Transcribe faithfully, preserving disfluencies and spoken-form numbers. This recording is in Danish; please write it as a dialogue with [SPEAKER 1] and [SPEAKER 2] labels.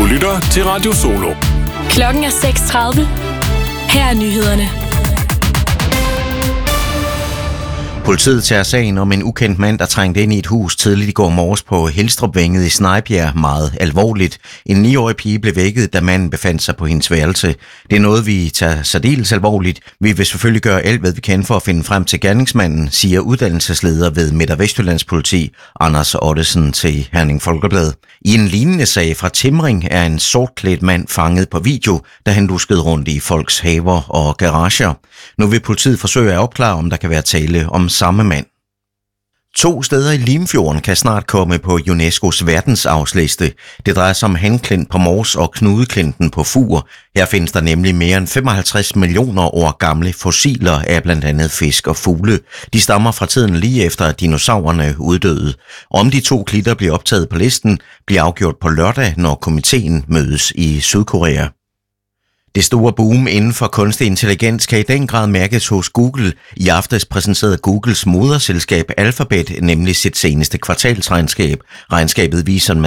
[SPEAKER 1] lytter til Radio Solo.
[SPEAKER 2] Klokken er seks tredive. Her er nyhederne.
[SPEAKER 3] Politiet tager sagen om en ukendt mand, der trængte ind i et hus tidligt i går morges på Helstrupvænget i Snejbjerg meget alvorligt. En niårig pige blev vækket, da manden befandt sig på hendes værelse. Det er noget, vi tager særdeles alvorligt. Vi vil selvfølgelig gøre alt, hvad vi kan for at finde frem til gerningsmanden, siger uddannelsesleder ved Midt- og Vestjyllands Politi, Anders Ottesen til Herning Folkeblad. I en lignende sag fra Timring er en sortklædt mand fanget på video, da han luskede rundt i folks haver og garager. Nu vil politiet forsøge at opklare, om der kan være tale om samme mand. To steder i Limfjorden kan snart komme på UNESCO's verdensarvsliste. Det drejer sig om Hanklint på Mors og Knudeklinten på Fur. Her findes der nemlig mere end femoghalvtreds millioner år gamle fossiler af blandt andet fisk og fugle. De stammer fra tiden lige efter, at dinosaurerne uddøde. Om de to klitter bliver optaget på listen, bliver afgjort på lørdag, når komiteen mødes i Sydkorea. Det store boom inden for kunstig intelligens kan i den grad mærkes hos Google. I aftes præsenterede Googles moderselskab Alphabet nemlig sit seneste kvartalsregnskab. Regnskabet viser en